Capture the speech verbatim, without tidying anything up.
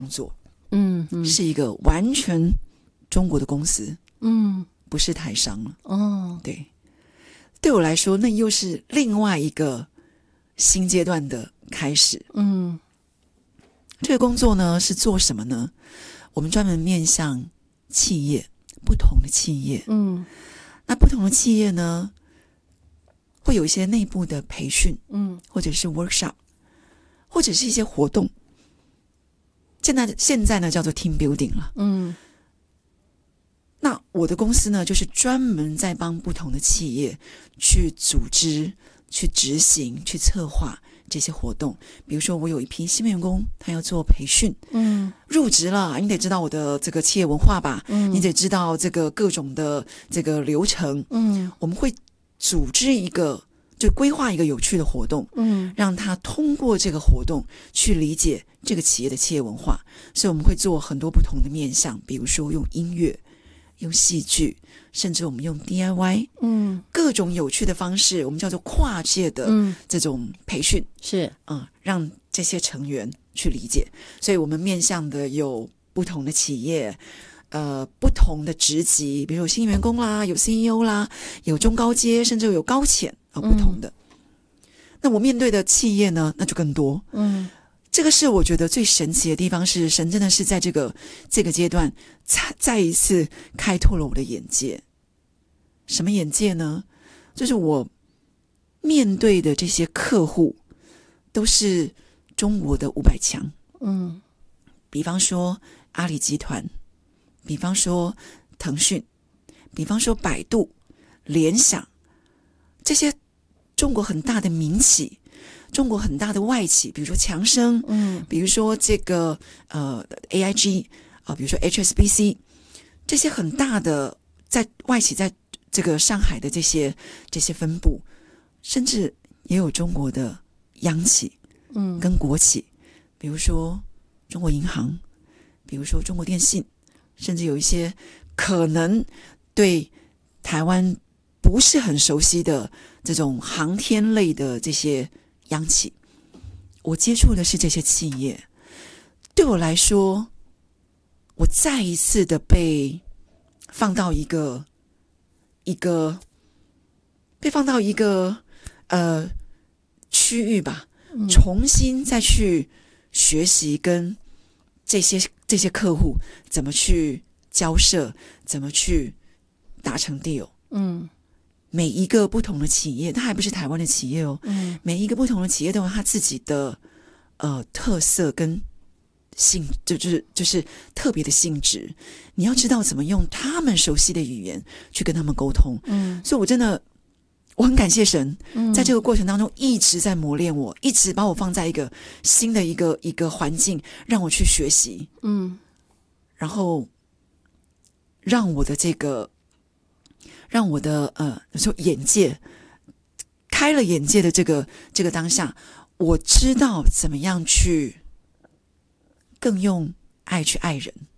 工作， 嗯嗯， 是一个完全中国的公司， 嗯， 不是台商了。 哦， 对，对我来说，那又是另外一个新阶段的开始。 嗯， 这个工作呢是做什么呢？我们专门面向企业，不同的企业， 嗯， 那不同的企业呢，会有一些内部的培训， 嗯， 或者是 workshop， 或者是一些活动。现在现在呢叫做 team building 了。 嗯， 那我的公司呢，就是专门在帮不同的企业去组织、去执行、去策划这些活动。比如说，我有一批新员工，他要做培训， 嗯， 入职了，你得知道我的这个企业文化吧， 嗯， 你得知道这个各种的这个流程， 嗯， 我们会组织一个，就规划一个有趣的活动， 嗯， 让他通过这个活动去理解这个企业的企业文化。所以我们会做很多不同的面向，比如说用音乐、用戏剧，甚至我们用 D I Y， 嗯， 各种有趣的方式，我们叫做跨界的这种培训， 是， 嗯，让这些成员去理解。所以我们面向的有不同的企业，呃，不同的职级，比如有新员工啦，有 C E O 啦，有中高阶，甚至有高潜啊、哦，不同的。嗯、那我面对的企业呢，那就更多。 嗯， 这个是我觉得最神奇的地方，是神真的是在这个这个阶段再再一次开拓了我的眼界。什么眼界呢？就是我面对的这些客户都是中国的五百强。 嗯， 比方说阿里集团，比方说腾讯，比方说百度、联想，这些中国很大的民企，中国很大的外企，比如说强生， 嗯， 比如说这个呃 A I G 啊、呃，比如说 H S B C， 这些很大的在外企在这个上海的这些这些分部，甚至也有中国的央企， 嗯， 跟国企，比如说中国银行，比如说中国电信，甚至有一些可能对台湾不是很熟悉的这种航天类的这些央企，我接触的是这些企业。对我来说，我再一次的被放到一个一个被放到一个呃区域吧，重新再去学习跟这些这些客户怎么去交涉，怎么去达成 deal。 嗯， 每一个不同的企业，它还不是台湾的企业哦， 嗯， 每一个不同的企业都有它自己的呃特色跟性，就就是就是特别的性质。你要知道怎么用他们熟悉的语言去跟他们沟通。嗯，所以我真的我很感谢神，在这个过程当中一直在磨练我，一直把我放在一个新的一个一个环境，让我去学习。 嗯， 然后让我的这个。让我的呃，说眼界开了眼界的这个这个当下，我知道怎么样去更用爱去爱人。